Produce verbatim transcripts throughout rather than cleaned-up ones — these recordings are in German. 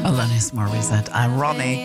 Alanis Morissette, Ironic.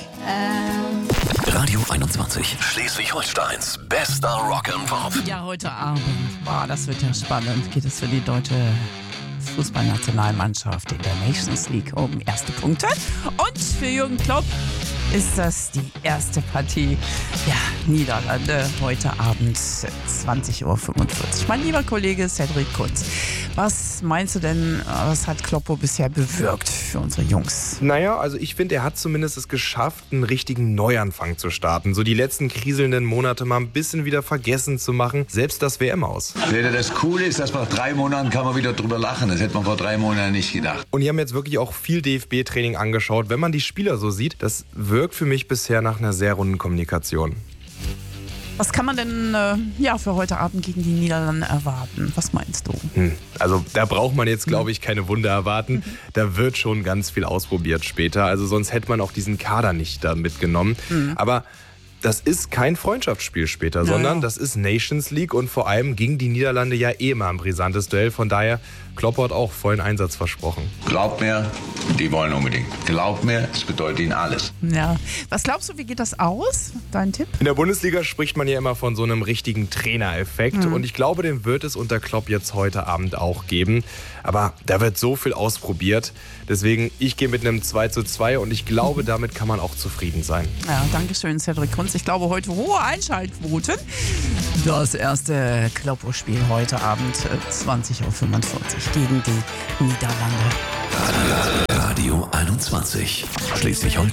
Radio einundzwanzig, Schleswig-Holsteins bester Rock and Pop. Ja, heute Abend, boah, das wird ja spannend, geht es für die deutsche Fußballnationalmannschaft in der Nations League um erste Punkte. Und für Jürgen Klopp ist das die erste Partie, ja, Niederlande, heute Abend zwanzig Uhr fünfundvierzig. Mein lieber Kollege Cedric Kunz, was meinst du denn, was hat Kloppo bisher bewirkt für unsere Jungs? Naja, also ich finde, er hat zumindest es geschafft, einen richtigen Neuanfang zu starten. So die letzten kriselnden Monate mal ein bisschen wieder vergessen zu machen, selbst das W M-Aus. Das Coole ist, dass nach drei Monaten kann man wieder drüber lachen. Das hätte man vor drei Monaten nicht gedacht. Und die haben jetzt wirklich auch viel D F B-Training angeschaut. Wenn man die Spieler so sieht, das wirkt für mich bisher nach einer sehr runden Kommunikation. Was kann man denn äh, ja, für heute Abend gegen die Niederlande erwarten? Was meinst du? Hm, also da braucht man jetzt, glaube ich, keine Wunder erwarten. Da wird schon ganz viel ausprobiert später. Also sonst hätte man auch diesen Kader nicht da mitgenommen. Mhm. Aber das ist kein Freundschaftsspiel später, ja, sondern ja. das ist Nations League und vor allem gegen die Niederlande ja eh mal ein brisantes Duell. Von daher, Klopp hat auch vollen Einsatz versprochen. Glaub mir, die wollen unbedingt. Glaub mir, es bedeutet ihnen alles. Ja. Was glaubst du, wie geht das aus? Dein Tipp? In der Bundesliga spricht man ja immer von so einem richtigen Trainereffekt. Mhm. Und ich glaube, den wird es unter Klopp jetzt heute Abend auch geben. Aber da wird so viel ausprobiert. Deswegen, ich gehe mit einem zwei zu zwei und ich glaube, damit kann man auch zufrieden sein. Ja, danke schön, Cedric Kunz. Ich glaube, heute hohe Einschaltquoten. Das erste Kloppo-Spiel heute Abend zwanzig Uhr fünfundvierzig gegen die Niederlande. Radio einundzwanzig, Schleswig-Holstein.